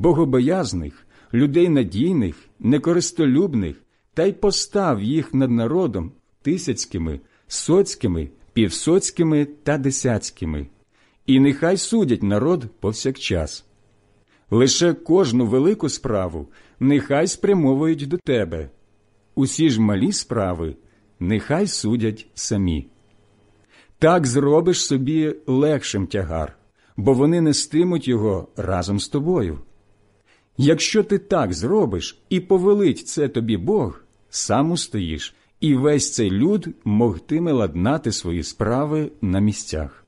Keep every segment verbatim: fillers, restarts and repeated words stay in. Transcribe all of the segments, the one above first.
богобоязних, людей надійних, некористолюбних, та й постав їх над народом тисяцькими, соцькими, півсоцькими та десяцькими. І нехай судять народ повсякчас. Лише кожну велику справу нехай спрямовують до тебе. Усі ж малі справи нехай судять самі. Так зробиш собі легшим тягар, бо вони нестимуть його разом з тобою. Якщо ти так зробиш і повелить це тобі Бог, сам устоїш, і весь цей люд могтиме ладнати свої справи на місцях.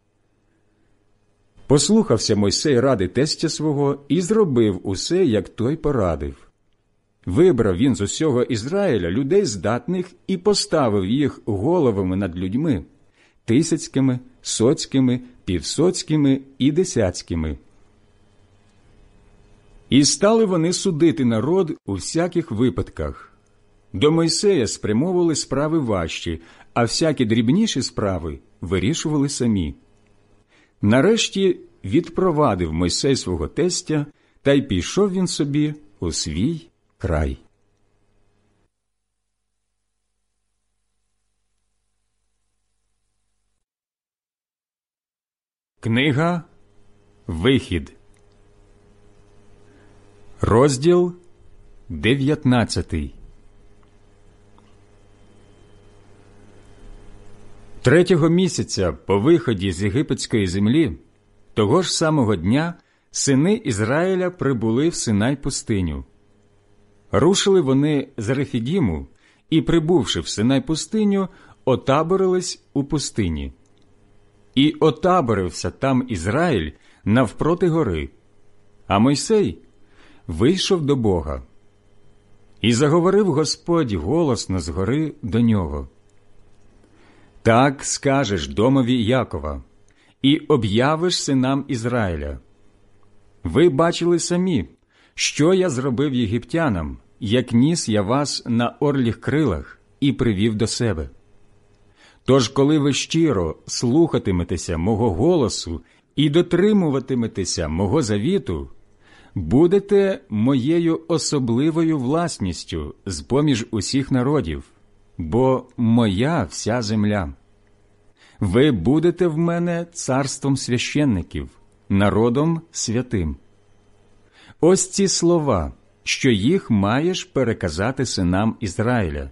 Послухався Мойсей ради тестя свого і зробив усе, як той порадив. Вибрав він з усього Ізраїля людей здатних і поставив їх головами над людьми – тисяцькими, соцькими, півсоцькими і десяцькими. І стали вони судити народ у всяких випадках. До Мойсея спрямовували справи важчі, а всякі дрібніші справи вирішували самі. Нарешті відпровадив Мойсей свого тестя, та й пішов він собі у свій край. Книга Вихід, розділ дев'ятнадцятий. Третього місяця по виході з єгипетської землі, того ж самого дня, сини Ізраїля прибули в Синай пустиню. Рушили вони з Рефідіму і, прибувши в Синай пустиню, отаборились у пустині. І отаборився там Ізраїль навпроти гори, а Мойсей вийшов до Бога. І заговорив Господь голосно з гори до нього. Так скажеш домові Якова, і об'явиш синам Ізраїля. Ви бачили самі, що я зробив єгиптянам, як ніс я вас на орліх крилах і привів до себе. Тож, коли ви щиро слухатиметеся мого голосу і дотримуватиметеся мого завіту, будете моєю особливою власністю з-поміж усіх народів, бо моя вся земля. Ви будете в мене царством священників, народом святим. Ось ці слова, що їх маєш переказати синам Ізраїля.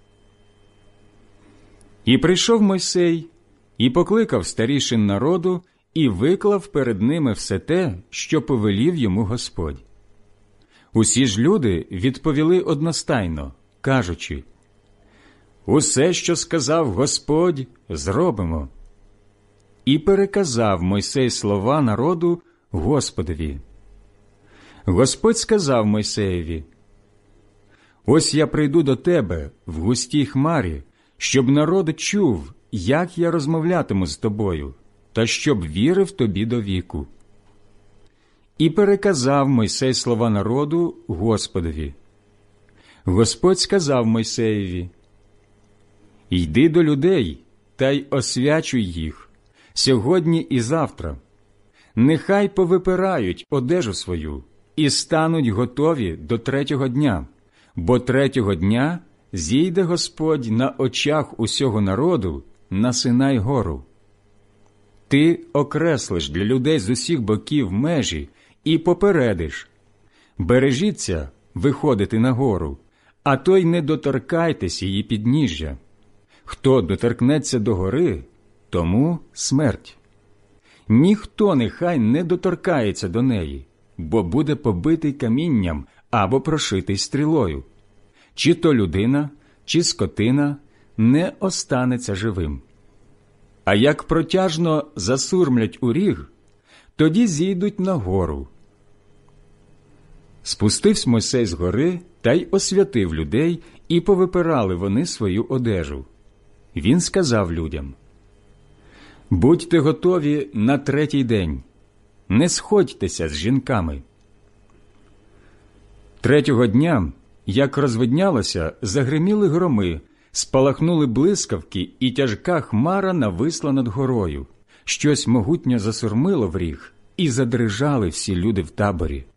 І прийшов Мойсей, і покликав старішин народу, і виклав перед ними все те, що повелів йому Господь. Усі ж люди відповіли одностайно, кажучи: «Усе, що сказав Господь, зробимо». І переказав Мойсей слова народу Господові. Господь сказав Мойсеєві: «Ось я прийду до тебе в густій хмарі, щоб народ чув, як я розмовлятиму з тобою, та щоб вірив тобі до віку». І переказав Мойсей слова народу Господові. Господь сказав Мойсеєві: «Йди до людей та й освячуй їх сьогодні і завтра. Нехай повипирають одежу свою і стануть готові до третього дня, бо третього дня зійде Господь на очах усього народу на Синай гору. Ти окреслиш для людей з усіх боків межі і попередиш: бережіться виходити на гору, а то й не доторкайтесь її підніжжя. Хто доторкнеться до гори, тому смерть. Ніхто нехай не доторкається до неї, бо буде побитий камінням або прошитий стрілою. Чи то людина, чи скотина не останеться живим. А як протяжно засурмлять у ріг, тоді зійдуть на гору». Спустився Мойсей з гори та й освятив людей, і повипирали вони свою одежу. Він сказав людям: «Будьте готові на третій день, не сходьтеся з жінками». Третього дня, як розвиднялося, загриміли громи, спалахнули блискавки, і тяжка хмара нависла над горою. Щось могутнє засурмило в ріг, і задрижали всі люди в таборі.